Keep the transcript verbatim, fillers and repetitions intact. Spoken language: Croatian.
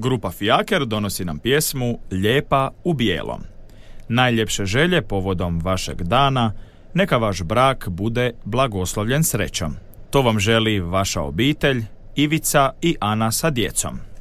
Grupa Fijaker donosi nam pjesmu Lijepa u bijelom. Najljepše želje povodom vašeg dana, neka vaš brak bude blagoslovljen srećom. To vam želi vaša obitelj, Ivica i Ana sa djecom.